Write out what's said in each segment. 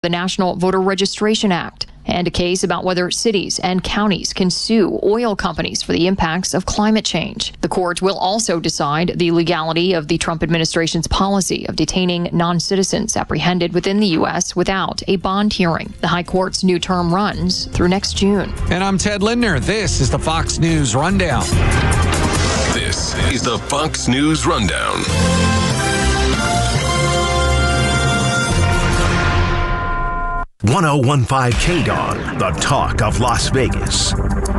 the National Voter Registration Act, and a case about whether cities and counties can sue oil companies for the impacts of climate change. The court will also decide the legality of the Trump administration's policy of detaining non-citizens apprehended within the U.S. without a bond hearing. The High Court's new term runs through next June. And I'm Ted Lindner. This is the Fox News Rundown. This is the Fox News Rundown. .1015 KDON, the talk of Las Vegas.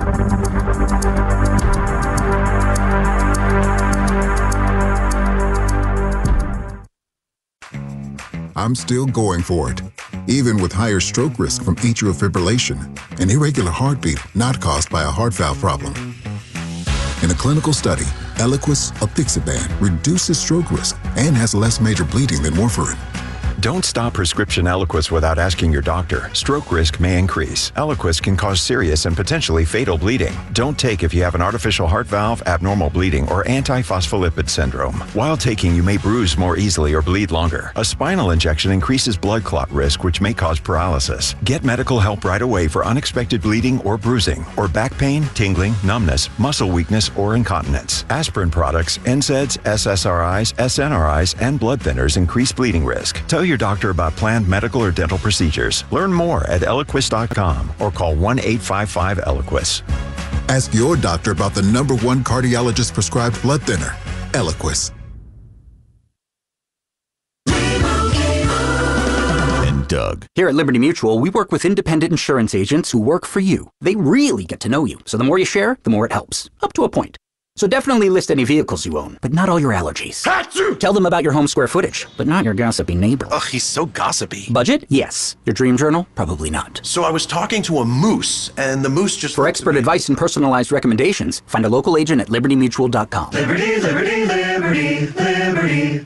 I'm still going for it, even with higher stroke risk from atrial fibrillation, an irregular heartbeat not caused by a heart valve problem. In a clinical study, Eliquis apixaban reduces stroke risk and has less major bleeding than warfarin. Don't stop prescription Eliquis without asking your doctor. Stroke risk may increase. Eliquis can cause serious and potentially fatal bleeding. Don't take if you have an artificial heart valve, abnormal bleeding, or antiphospholipid syndrome. While taking, you may bruise more easily or bleed longer. A spinal injection increases blood clot risk, which may cause paralysis. Get medical help right away for unexpected bleeding or bruising, or back pain, tingling, numbness, muscle weakness, or incontinence. Aspirin products, NSAIDs, SSRIs, SNRIs, and blood thinners increase bleeding risk. Tell your doctor about planned medical or dental procedures. Learn more at Eliquis.com or call 1-855-ELIQUIS. Ask your doctor about the #1 cardiologist prescribed blood thinner, Eliquis. And Doug. Here at Liberty Mutual, we work with independent insurance agents who work for you. They really get to know you. So the more you share, the more it helps. Up to a point. So definitely list any vehicles you own, but not all your allergies. Achoo! Tell them about your home square footage, but not your gossipy neighbor. Ugh, he's so gossipy. Budget? Yes. Your dream journal? Probably not. So I was talking to a moose, and the moose just... For expert advice and personalized recommendations, find a local agent at libertymutual.com. Liberty, liberty, liberty, liberty.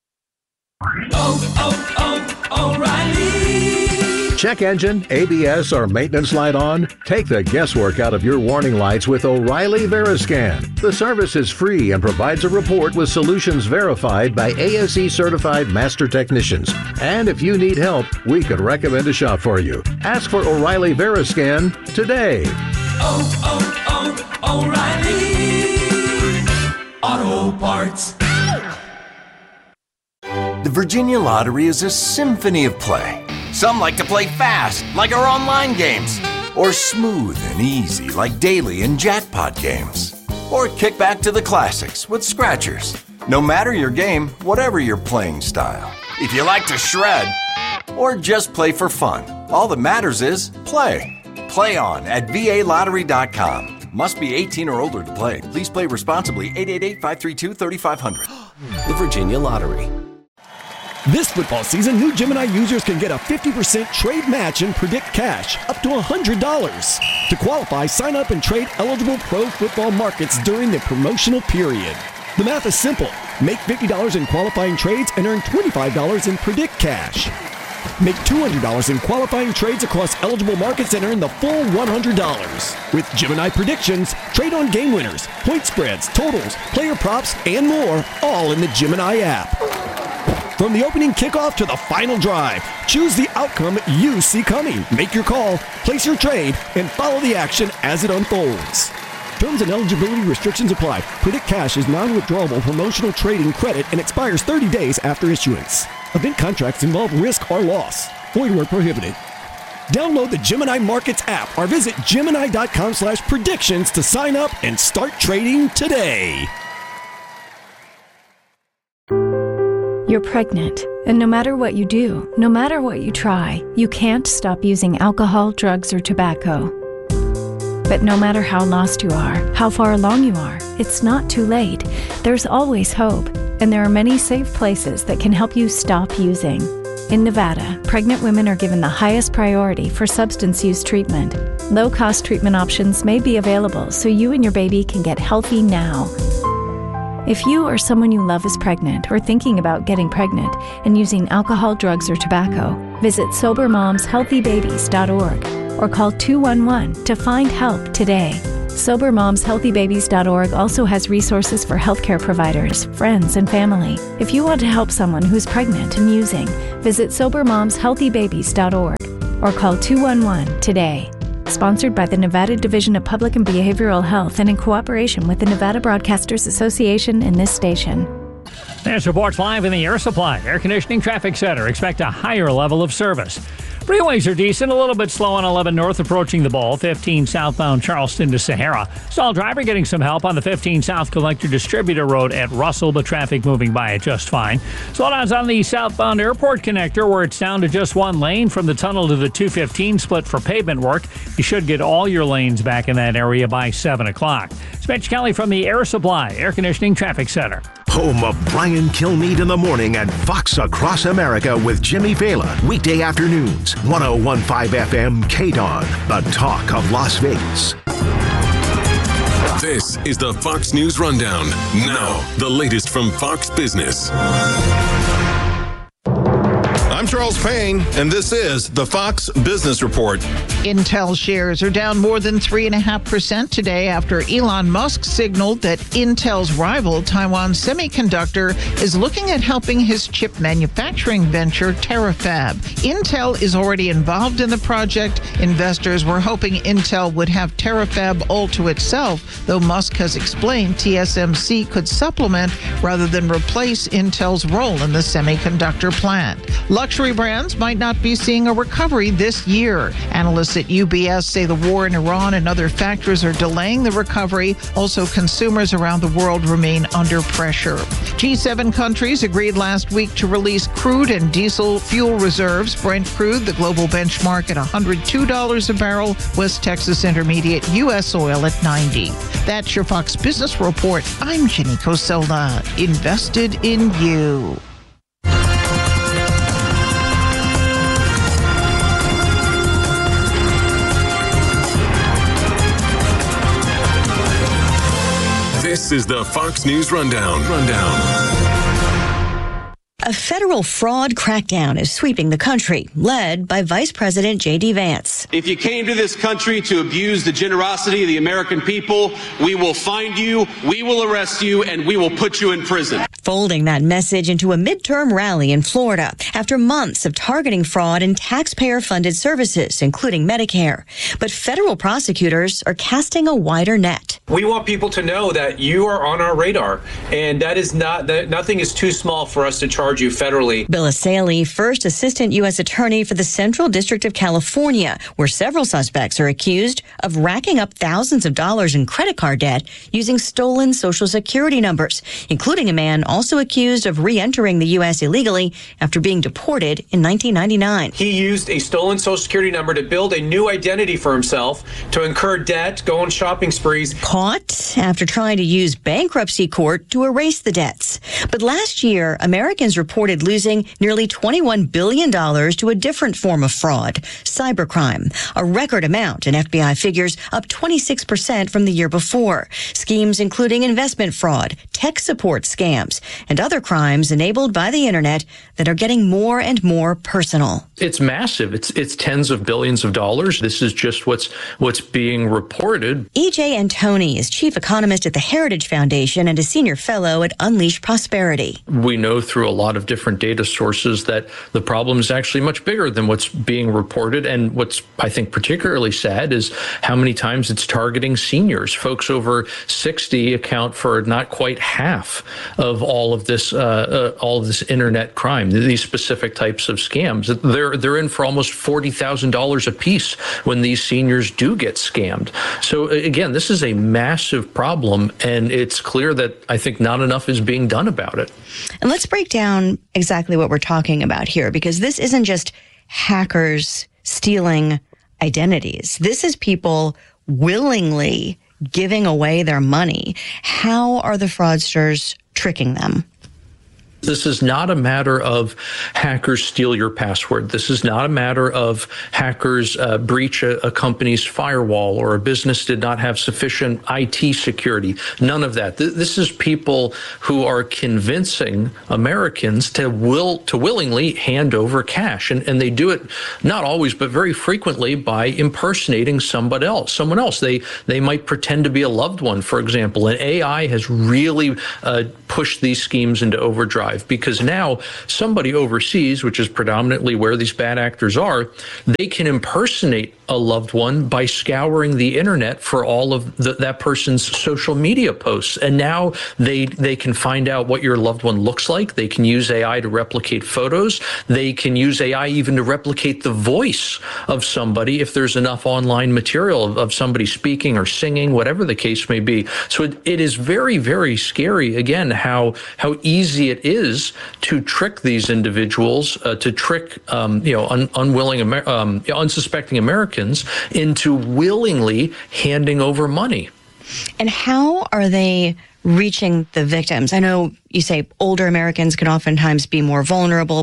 O'Reilly. Check engine, ABS, or maintenance light on? Take the guesswork out of your warning lights with O'Reilly Veriscan. The service is free and provides a report with solutions verified by ASE certified master technicians. And if you need help, we could recommend a shop for you. Ask for O'Reilly Veriscan today. O'Reilly Auto Parts. The Virginia Lottery is a symphony of play. Some like to play fast, like our online games, or smooth and easy, like daily and jackpot games, or kick back to the classics with scratchers. No matter your game, whatever your playing style. If you like to shred, or just play for fun, all that matters is play. Play on at VALottery.com. Must be 18 or older to play. Please play responsibly. 888-532-3500. The Virginia Lottery. This football season, new Gemini users can get a 50% trade match and predict cash, up to $100. To qualify, sign up and trade eligible pro football markets during the promotional period. The math is simple. Make $50 in qualifying trades and earn $25 in predict cash. Make $200 in qualifying trades across eligible markets and earn the full $100. With Gemini Predictions, trade on game winners, point spreads, totals, player props, and more, all in the Gemini app. From the opening kickoff to the final drive, choose the outcome you see coming. Make your call, place your trade, and follow the action as it unfolds. Terms and eligibility restrictions apply. Predict Cash is non-withdrawable promotional trading credit and expires 30 days after issuance. Event contracts involve risk or loss. Void where prohibited. Download the Gemini Markets app or visit Gemini.com/predictions to sign up and start trading today. You're pregnant, and no matter what you do, no matter what you try, you can't stop using alcohol, drugs, or tobacco. But no matter how lost you are, how far along you are, it's not too late. There's always hope, and there are many safe places that can help you stop using. In Nevada, pregnant women are given the highest priority for substance use treatment. Low-cost treatment options may be available so you and your baby can get healthy now. If you or someone you love is pregnant or thinking about getting pregnant and using alcohol, drugs, or tobacco, visit SoberMomsHealthyBabies.org or call 211 to find help today. SoberMomsHealthyBabies.org also has resources for healthcare providers, friends, and family. If you want to help someone who's pregnant and using, visit SoberMomsHealthyBabies.org or call 211 today. Sponsored by the Nevada Division of Public and Behavioral Health and in cooperation with the Nevada Broadcasters Association and this station. This reports live in the Air Supply Air Conditioning Traffic Center. Expect a higher level of service. Freeways are decent, a little bit slow on 11 north approaching the Bowl, 15 southbound Charleston to Sahara. Stall driver getting some help on the 15 South Collector Distributor Road at Russell, but traffic moving by it just fine. Slowdowns on the southbound Airport Connector where it's down to just one lane from the tunnel to the 215 split for pavement work. You should get all your lanes back in that area by 7 o'clock. It's Mitch Kelly from the Air Supply Air Conditioning Traffic Center. Home of Brian Kilmeade in the morning and Fox Across America with Jimmy Vela. Weekday afternoons, 101.5 FM KDON, the talk of Las Vegas. This is the Fox News Rundown. Now, the latest from Fox Business. I'm Charles Payne, and this is the Fox Business Report. Intel shares are down more than 3.5% today after Elon Musk signaled that Intel's rival, Taiwan Semiconductor, is looking at helping his chip manufacturing venture, Terafab. Intel is already involved in the project. Investors were hoping Intel would have Terafab all to itself, though Musk has explained TSMC could supplement rather than replace Intel's role in the semiconductor plant. Luxury brands might not be seeing a recovery this year. Analysts at UBS say the war in Iran and other factors are delaying the recovery. Also, consumers around the world remain under pressure. G7 countries agreed last week to release crude and diesel fuel reserves. Brent crude, the global benchmark, at $102 a barrel. West Texas Intermediate U.S. oil at $90. That's your Fox Business Report. I'm Jenny Coselda. Invested in you. This is the Fox News Rundown. A federal fraud crackdown is sweeping the country, led by Vice President J.D. Vance. If you came to this country to abuse the generosity of the American people, we will find you, we will arrest you, and we will put you in prison. Folding that message into a midterm rally in Florida after months of targeting fraud in taxpayer-funded services, including Medicare. But federal prosecutors are casting a wider net. We want people to know that you are on our radar, and nothing is too small for us to charge you federally. Bill Asaley, first assistant U.S. attorney for the Central District of California, where several suspects are accused of racking up thousands of dollars in credit card debt using stolen Social Security numbers, including a man also accused of re-entering the U.S. illegally after being deported in 1999. He used a stolen Social Security number to build a new identity for himself, to incur debt, go on shopping sprees. Caught after trying to use bankruptcy court to erase the debts. But last year, Americans reported losing nearly $21 billion to a different form of fraud, cybercrime, a record amount in FBI figures, up 26% from the year before. Schemes including investment fraud, tech support scams, and other crimes enabled by the internet that are getting more and more personal. It's massive. It's tens of billions of dollars. This is just what's being reported. E.J. Antoni is chief economist at the Heritage Foundation and a senior fellow at Unleash Prosperity. We know through a lot of different data sources that the problem is actually much bigger than what's being reported. And what's, I think, particularly sad is how many times it's targeting seniors. Folks over 60 account for not quite half of all of this internet crime, these specific types of scams. They're in for almost $40,000 a piece when these seniors do get scammed. So again, this is a massive problem, and it's clear that I think not enough is being done about it. And let's break down exactly what we're talking about here, because this isn't just hackers stealing identities. This is people willingly giving away their money. How are the fraudsters tricking them? This is not a matter of hackers steal your password. This is not a matter of hackers breach a company's firewall or a business did not have sufficient IT security. None of that. This is people who are convincing Americans to willingly hand over cash. And they do it not always, but very frequently by impersonating someone else. They might pretend to be a loved one, for example. And AI has really pushed these schemes into overdrive, because now somebody overseas, which is predominantly where these bad actors are, they can impersonate a loved one by scouring the internet for all of that person's social media posts. And now they can find out what your loved one looks like. They can use AI to replicate photos. They can use AI even to replicate the voice of somebody if there's enough online material of somebody speaking or singing, whatever the case may be. So it is very, very scary, again, how easy it is to trick these individuals, to trick unsuspecting Americans into willingly handing over money. And how are they reaching the victims? I know you say older Americans can oftentimes be more vulnerable,